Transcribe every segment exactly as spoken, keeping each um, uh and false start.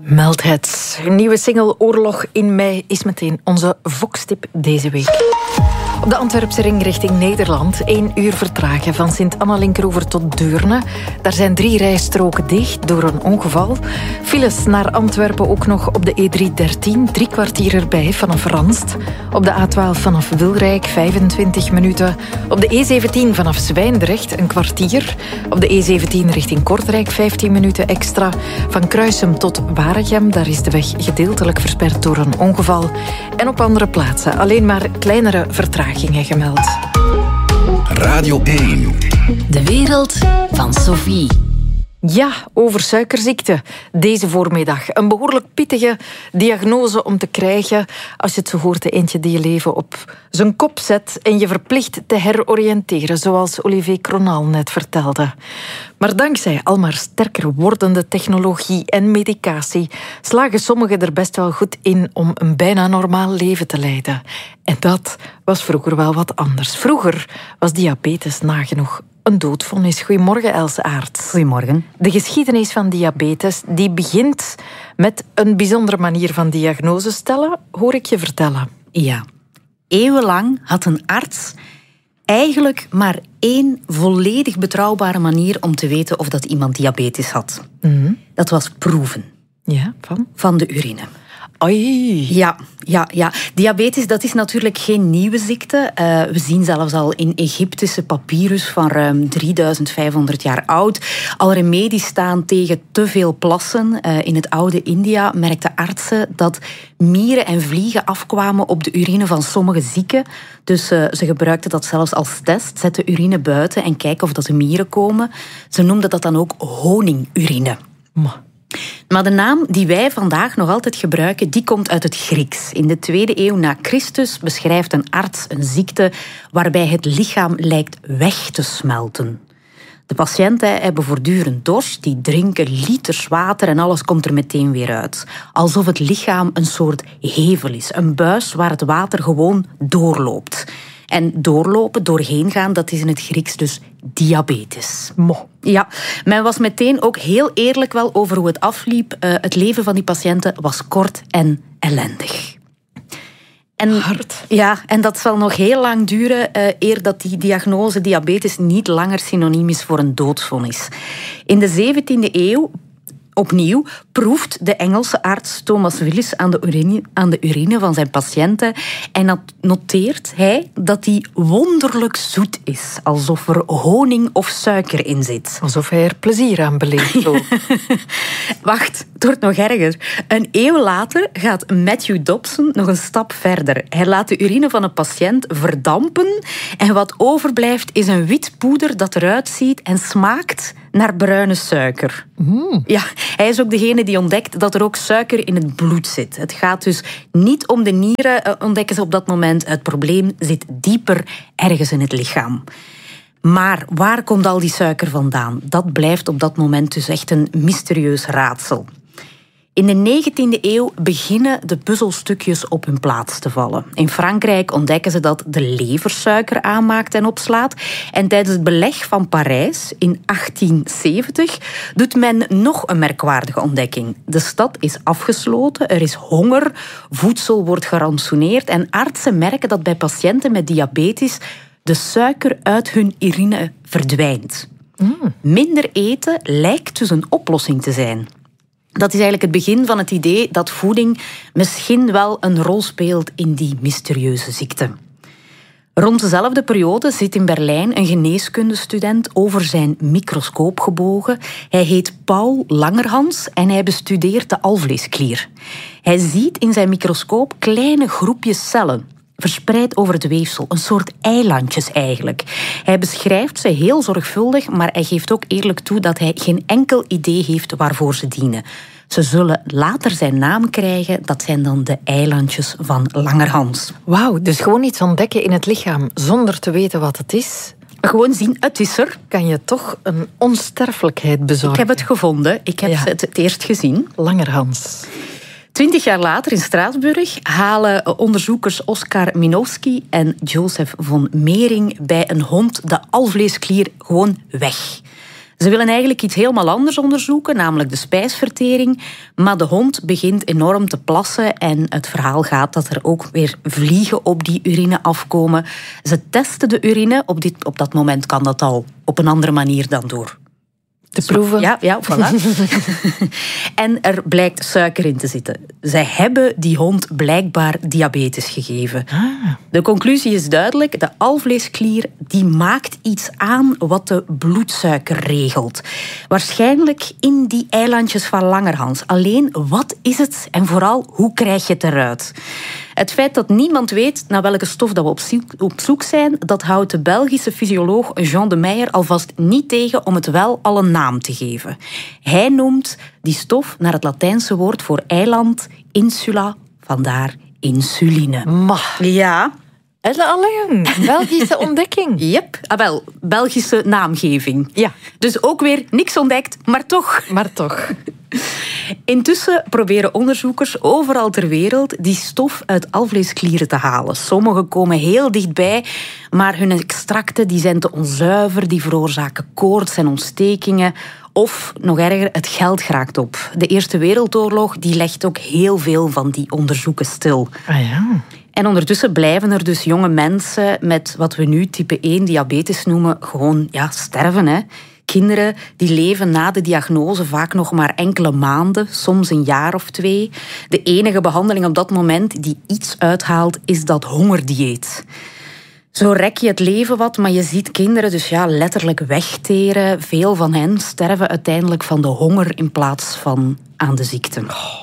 Meld het. Een nieuwe single Oorlog in mei is meteen onze Vox-tip deze week. Op de Antwerpse ring richting Nederland. één uur vertragen van Sint-Anna-Linkeroever tot Deurne. Daar zijn drie rijstroken dicht door een ongeval. Files naar Antwerpen ook nog op de E drie dertien. Drie kwartier erbij vanaf Ranst. Op de A twaalf vanaf Wilrijk vijfentwintig minuten. Op de E zeventien vanaf Zwijndrecht een kwartier. Op de E zeventien richting Kortrijk vijftien minuten extra. Van Kruisem tot Waregem. Daar is de weg gedeeltelijk versperd door een ongeval. En op andere plaatsen alleen maar kleinere vertragingen gemeld. Radio één. De wereld van Sophie. Ja, over suikerziekte. Deze voormiddag. Een behoorlijk pittige diagnose om te krijgen als je het zo hoort, de eentje die je leven op zijn kop zet en je verplicht te heroriënteren, zoals Olivier Cronal net vertelde. Maar dankzij almaar sterker wordende technologie en medicatie slagen sommigen er best wel goed in om een bijna normaal leven te leiden. En dat was vroeger wel wat anders. Vroeger was diabetes nagenoeg een doodvonnis. Goedemorgen, Else Aerts. Goedemorgen. De geschiedenis van diabetes die begint met een bijzondere manier van diagnose stellen, hoor ik je vertellen. Ja. Eeuwenlang had een arts eigenlijk maar één volledig betrouwbare manier om te weten of dat iemand diabetes had. Mm-hmm. Dat was proeven. Ja, van? Van de urine. Oei. Ja, ja, ja. Diabetes, dat is natuurlijk geen nieuwe ziekte. Uh, we zien zelfs al in Egyptische papyrus van ruim drieduizend vijfhonderd jaar oud al remedies staan tegen te veel plassen. Uh, in het oude India merkten artsen dat mieren en vliegen afkwamen op de urine van sommige zieken. Dus uh, ze gebruikten dat zelfs als test. Zet de urine buiten en kijken of dat de mieren komen. Ze noemden dat dan ook honingurine. Ma. Maar de naam die wij vandaag nog altijd gebruiken, die komt uit het Grieks. In de tweede eeuw na Christus beschrijft een arts een ziekte waarbij het lichaam lijkt weg te smelten. De patiënten hebben voortdurend dorst, die drinken liters water en alles komt er meteen weer uit. Alsof het lichaam een soort hevel is, een buis waar het water gewoon doorloopt. En doorlopen, doorheen gaan, dat is in het Grieks dus diabetes. Mo. Ja, men was meteen ook heel eerlijk wel over hoe het afliep. Uh, het leven van die patiënten was kort en ellendig. En, Hard. Ja, en dat zal nog heel lang duren uh, eer dat die diagnose diabetes niet langer synoniem is voor een doodvonnis. In de zeventiende eeuw opnieuw proeft de Engelse arts Thomas Willis aan de urine, aan de urine van zijn patiënten en noteert hij dat die wonderlijk zoet is, alsof er honing of suiker in zit. Alsof hij er plezier aan beleeft. Zo. Wacht, het wordt nog erger. Een eeuw later gaat Matthew Dobson nog een stap verder. Hij laat de urine van een patiënt verdampen en wat overblijft is een wit poeder dat eruit ziet en smaakt naar bruine suiker. Mm. Ja, hij is ook degene die ontdekt dat er ook suiker in het bloed zit. Het gaat dus niet om de nieren, ontdekken ze op dat moment. Het probleem zit dieper ergens in het lichaam. Maar waar komt al die suiker vandaan? Dat blijft op dat moment dus echt een mysterieus raadsel. In de negentiende eeuw beginnen de puzzelstukjes op hun plaats te vallen. In Frankrijk ontdekken ze dat de lever suiker aanmaakt en opslaat. En tijdens het beleg van Parijs in achttien zeventig doet men nog een merkwaardige ontdekking. De stad is afgesloten, er is honger, voedsel wordt gerantsoeneerd en artsen merken dat bij patiënten met diabetes de suiker uit hun urine verdwijnt. Mm. Minder eten lijkt dus een oplossing te zijn. Dat is eigenlijk het begin van het idee dat voeding misschien wel een rol speelt in die mysterieuze ziekte. Rond dezelfde periode zit in Berlijn een geneeskundestudent over zijn microscoop gebogen. Hij heet Paul Langerhans en hij bestudeert de alvleesklier. Hij ziet in zijn microscoop kleine groepjes cellen, verspreid over het weefsel, een soort eilandjes eigenlijk. Hij beschrijft ze heel zorgvuldig, maar hij geeft ook eerlijk toe dat hij geen enkel idee heeft waarvoor ze dienen. Ze zullen later zijn naam krijgen, dat zijn dan de eilandjes van Langerhans. Wauw, dus gewoon iets ontdekken in het lichaam zonder te weten wat het is. Gewoon zien, het is er. Kan je toch een onsterfelijkheid bezorgen. Ik heb het gevonden, ik heb ja. het het eerst gezien. Langerhans. Twintig jaar later in Straatsburg halen onderzoekers Oskar Minowski en Joseph von Mering bij een hond de alvleesklier gewoon weg. Ze willen eigenlijk iets helemaal anders onderzoeken, namelijk de spijsvertering. Maar de hond begint enorm te plassen en het verhaal gaat dat er ook weer vliegen op die urine afkomen. Ze testen de urine. Op, dit, op dat moment kan dat al op een andere manier dan door te proeven. Ja, ja, voilà. En er blijkt suiker in te zitten. Zij hebben die hond blijkbaar diabetes gegeven. Ah. De conclusie is duidelijk. De alvleesklier die maakt iets aan wat de bloedsuiker regelt. Waarschijnlijk in die eilandjes van Langerhans. Alleen, wat is het en vooral, hoe krijg je het eruit? Het feit dat niemand weet naar welke stof dat we op zoek, op zoek zijn, dat houdt de Belgische fysioloog Jean de Meyer alvast niet tegen om het wel al een naam te geven. Hij noemt die stof naar het Latijnse woord voor eiland, insula, vandaar insuline. Ma. Ja. Allee, Belgische ontdekking. Yep. Ah, wel, Belgische naamgeving. Ja. Dus ook weer niks ontdekt, maar toch. Maar toch. Intussen proberen onderzoekers overal ter wereld die stof uit alvleesklieren te halen. Sommigen komen heel dichtbij, maar hun extracten die zijn te onzuiver, die veroorzaken koorts en ontstekingen. Of, nog erger, het geld raakt op. De Eerste Wereldoorlog die legt ook heel veel van die onderzoeken stil. Ah ja. En ondertussen blijven er dus jonge mensen met wat we nu type één diabetes noemen, gewoon ja, sterven. Hè. Kinderen die leven na de diagnose vaak nog maar enkele maanden, soms een jaar of twee. De enige behandeling op dat moment die iets uithaalt, is dat hongerdieet. Zo rek je het leven wat, maar je ziet kinderen dus ja, letterlijk wegteren. Veel van hen sterven uiteindelijk van de honger in plaats van aan de ziekte.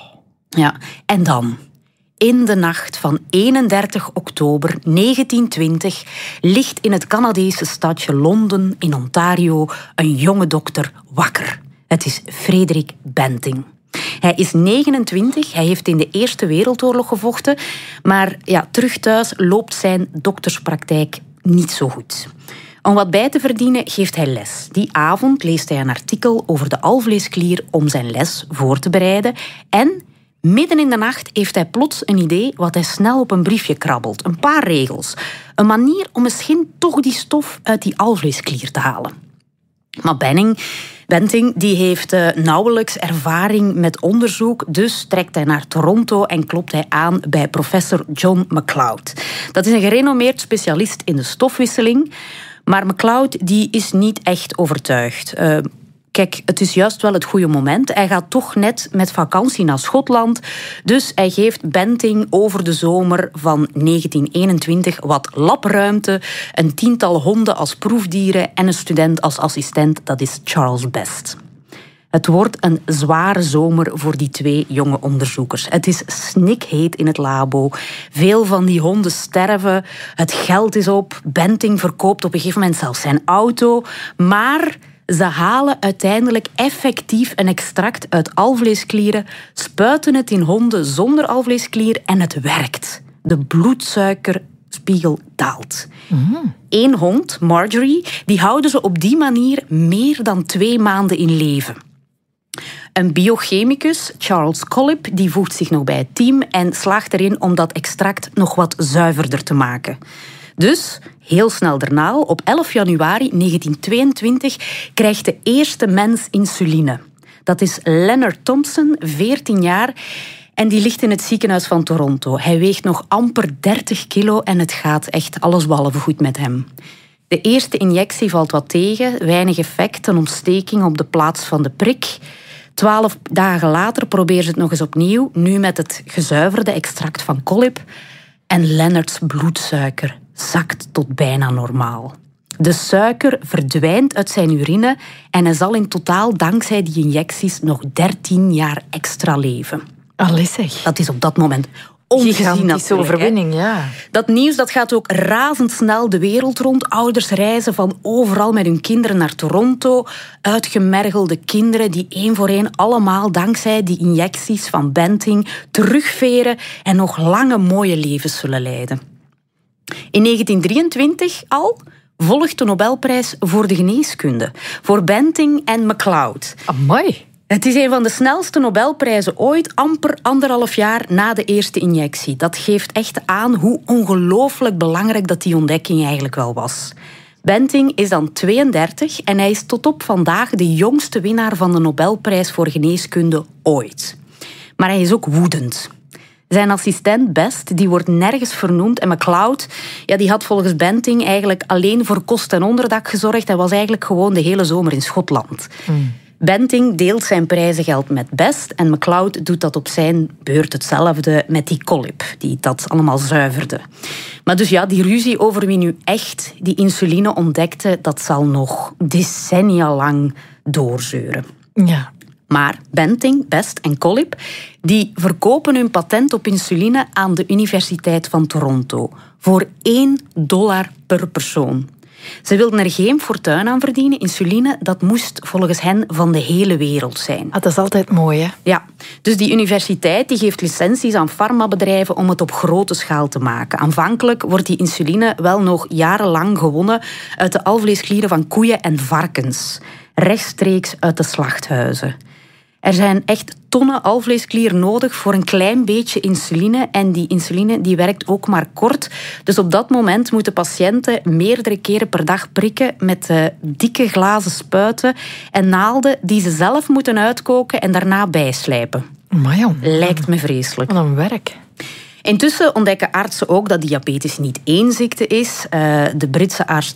Ja, en dan? In de nacht van eenendertig oktober negentien twintig ligt in het Canadese stadje Londen in Ontario een jonge dokter wakker. Het is Frederik Banting. Hij is negenentwintig, hij heeft in de Eerste Wereldoorlog gevochten, maar ja, terug thuis loopt zijn dokterspraktijk niet zo goed. Om wat bij te verdienen geeft hij les. Die avond leest hij een artikel over de alvleesklier om zijn les voor te bereiden en midden in de nacht heeft hij plots een idee wat hij snel op een briefje krabbelt. Een paar regels. Een manier om misschien toch die stof uit die alvleesklier te halen. Maar Benning, Banting die heeft uh, nauwelijks ervaring met onderzoek, dus trekt hij naar Toronto en klopt hij aan bij professor John McLeod. Dat is een gerenommeerd specialist in de stofwisseling, maar McLeod die is niet echt overtuigd. Uh, Kijk, het is juist wel het goede moment. Hij gaat toch net met vakantie naar Schotland. Dus hij geeft Banting over de zomer van negentien eenentwintig wat labruimte, een tiental honden als proefdieren en een student als assistent, dat is Charles Best. Het wordt een zware zomer voor die twee jonge onderzoekers. Het is snikheet in het labo. Veel van die honden sterven. Het geld is op. Banting verkoopt op een gegeven moment zelfs zijn auto. Maar ze halen uiteindelijk effectief een extract uit alvleesklieren, spuiten het in honden zonder alvleesklier en het werkt. De bloedsuikerspiegel daalt. Mm. Eén hond, Marjorie, die houden ze op die manier meer dan twee maanden in leven. Een biochemicus, Charles Collip, die voegt zich nog bij het team en slaagt erin om dat extract nog wat zuiverder te maken. Dus, heel snel daarna, op elf januari negentien tweeëntwintig, krijgt de eerste mens insuline. Dat is Leonard Thompson, veertien jaar, en die ligt in het ziekenhuis van Toronto. Hij weegt nog amper dertig kilo en het gaat echt allesbehalve goed met hem. De eerste injectie valt wat tegen, weinig effect, een ontsteking op de plaats van de prik. Twaalf dagen later proberen ze het nog eens opnieuw, nu met het gezuiverde extract van Collip. En Leonards bloedsuiker zakt tot bijna normaal. De suiker verdwijnt uit zijn urine en hij zal in totaal dankzij die injecties nog dertien jaar extra leven. Allee zeg. Dat is op dat moment ongezien. Gigantische overwinning, ja. Dat nieuws dat gaat ook razendsnel de wereld rond. Ouders reizen van overal met hun kinderen naar Toronto. Uitgemergelde kinderen die één voor één allemaal dankzij die injecties van Banting terugveren en nog lange mooie levens zullen leiden. In negentien drieëntwintig al volgt de Nobelprijs voor de geneeskunde. Voor Banting en McLeod. Amai. Het is een van de snelste Nobelprijzen ooit, amper anderhalf jaar na de eerste injectie. Dat geeft echt aan hoe ongelooflijk belangrijk dat die ontdekking eigenlijk wel was. Banting is dan tweeëndertig en hij is tot op vandaag de jongste winnaar van de Nobelprijs voor geneeskunde ooit. Maar hij is ook woedend. Zijn assistent Best die wordt nergens vernoemd en MacLeod ja, die had volgens Banting eigenlijk alleen voor kost en onderdak gezorgd en was eigenlijk gewoon de hele zomer in Schotland. Mm. Banting deelt zijn prijzengeld met Best en MacLeod doet dat op zijn beurt hetzelfde met die Collip, die dat allemaal zuiverde. Maar dus ja, die ruzie over wie nu echt die insuline ontdekte, dat zal nog decennia lang doorzeuren. Ja. Maar Banting, Best en Collip die verkopen hun patent op insuline aan de Universiteit van Toronto voor één dollar per persoon. Ze wilden er geen fortuin aan verdienen. Insuline, dat moest volgens hen van de hele wereld zijn. Ah, dat is altijd mooi, hè? Ja, dus die universiteit die geeft licenties aan farmabedrijven om het op grote schaal te maken. Aanvankelijk wordt die insuline wel nog jarenlang gewonnen uit de alvleesklieren van koeien en varkens. Rechtstreeks uit de slachthuizen. Er zijn echt tonnen alvleesklier nodig voor een klein beetje insuline. En die insuline die werkt ook maar kort. Dus op dat moment moeten patiënten meerdere keren per dag prikken met uh, dikke glazen spuiten en naalden die ze zelf moeten uitkoken en daarna bijslijpen. Maar ja, lijkt me vreselijk. Wat een werk. Intussen ontdekken artsen ook dat diabetes niet één ziekte is. Uh, de Britse arts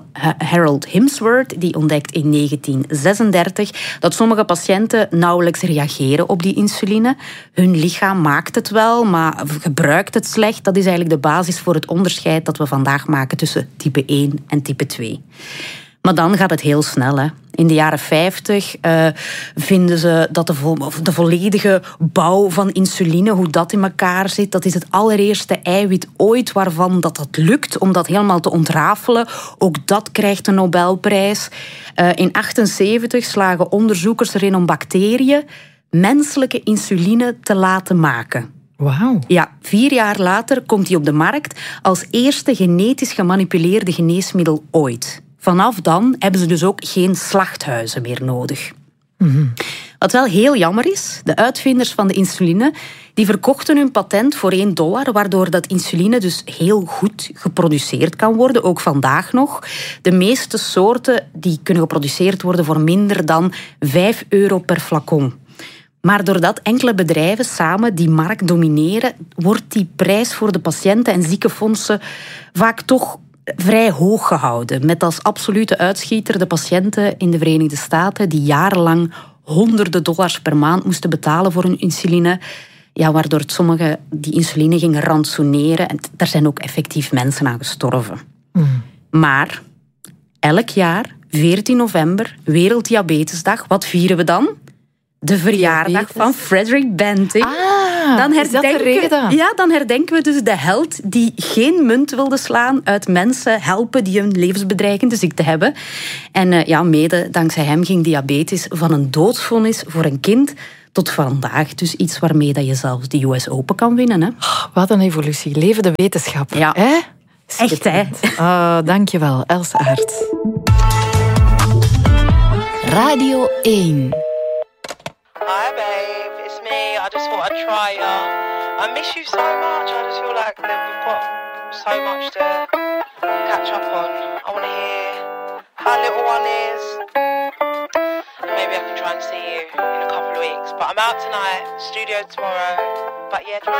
Harold Himsworth die ontdekt in negentien zesendertig dat sommige patiënten nauwelijks reageren op die insuline. Hun lichaam maakt het wel, maar gebruikt het slecht. Dat is eigenlijk de basis voor het onderscheid dat we vandaag maken tussen type één en type twee. Maar dan gaat het heel snel, hè. In de jaren vijftig uh, vinden ze dat de, vo- de volledige bouw van insuline, hoe dat in elkaar zit, dat is het allereerste eiwit ooit waarvan dat, dat lukt om dat helemaal te ontrafelen. Ook dat krijgt een Nobelprijs. Uh, in achtenzeventig slagen onderzoekers erin om bacteriën menselijke insuline te laten maken. Wauw. Ja, vier jaar later komt die op de markt als eerste genetisch gemanipuleerde geneesmiddel ooit. Vanaf dan hebben ze dus ook geen slachthuizen meer nodig. Mm-hmm. Wat wel heel jammer is, de uitvinders van de insuline die verkochten hun patent voor één dollar, waardoor dat insuline dus heel goed geproduceerd kan worden, ook vandaag nog. De meeste soorten die kunnen geproduceerd worden voor minder dan vijf euro per flacon. Maar doordat enkele bedrijven samen die markt domineren, wordt die prijs voor de patiënten en ziekenfondsen vaak toch vrij hoog gehouden. Met als absolute uitschieter de patiënten in de Verenigde Staten die jarenlang honderden dollars per maand moesten betalen voor hun insuline. Ja, waardoor sommigen die insuline gingen rantsoeneren. En daar zijn ook effectief mensen aan gestorven. Mm. Maar elk jaar, veertien november, Werelddiabetesdag, wat vieren we dan? De verjaardag Diabetes. Van Frederick Banting. Ah, dan is dat de reden? Ja, dan herdenken we dus de held die geen munt wilde slaan uit mensen helpen die een levensbedreigende ziekte hebben. En uh, ja, mede dankzij hem ging diabetes van een doodsvonnis voor een kind tot vandaag. Dus iets waarmee dat je zelfs de U S Open kan winnen. Hè? Oh, wat een evolutie. Leven de wetenschap. Ja, hè? Echt hè. Oh, dankjewel, Else Aert. Radio één. Hi babe, it's me. I just thought I'd try ya. I miss you so much. I just feel like that we've got so much to catch up on. I want to hear how little one is. Maybe I can try and see you in a couple of weeks. But I'm out tonight, studio tomorrow. But yeah.